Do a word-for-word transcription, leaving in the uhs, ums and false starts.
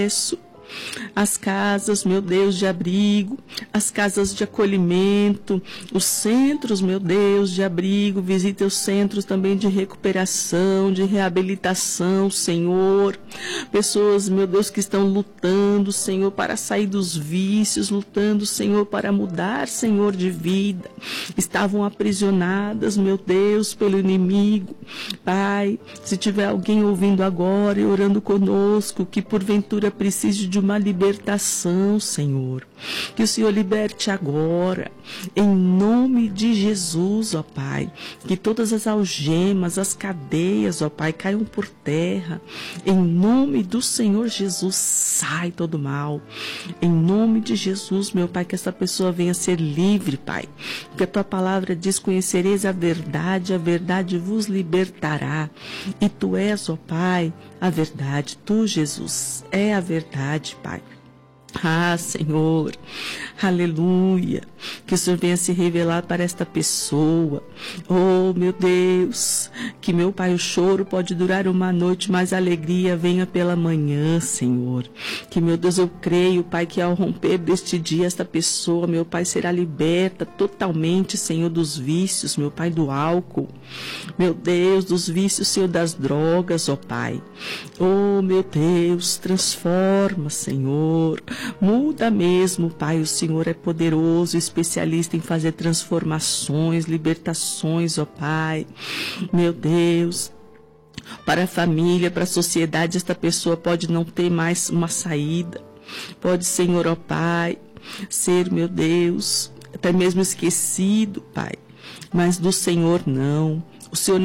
as casas, meu Deus, de abrigo, as casas de acolhimento, os centros, meu Deus, de abrigo, visita os centros também de recuperação, de reabilitação, Senhor. Pessoas, meu Deus, que estão lutando, Senhor, para sair dos vícios, lutando, Senhor, para mudar, Senhor, de vida. Estavam aprisionadas, meu Deus, pelo inimigo. Pai, se tiver alguém ouvindo agora e orando conosco, que porventura precise de uma libertação, Senhor, que o Senhor liberte agora, em nome de Jesus, ó Pai, que todas as algemas, as cadeias, ó Pai, caiam por terra, em nome do Senhor Jesus, sai todo mal, em nome de Jesus, meu Pai, que essa pessoa venha ser livre, Pai, porque a Tua palavra diz, conhecereis a verdade, a verdade vos libertará, e Tu és, ó Pai, a verdade, Tu, Jesus, é a verdade, Pai. Ah, Senhor, aleluia, que o Senhor venha se revelar para esta pessoa. Oh, meu Deus, que meu Pai, o choro pode durar uma noite, mas a alegria venha pela manhã, Senhor. Que, meu Deus, eu creio, Pai, que ao romper deste dia, esta pessoa, meu Pai, será liberta totalmente, Senhor, dos vícios, meu Pai, do álcool. Meu Deus, dos vícios, Senhor, das drogas, ó Pai. Oh, meu Deus, transforma, Senhor. Muda mesmo, Pai, o Senhor é poderoso, especialista em fazer transformações, libertações, ó Pai. Meu Deus, para a família, para a sociedade, esta pessoa pode não ter mais uma saída. Pode, Senhor, ó Pai, ser, meu Deus, até mesmo esquecido, Pai. Mas do Senhor não. O Senhor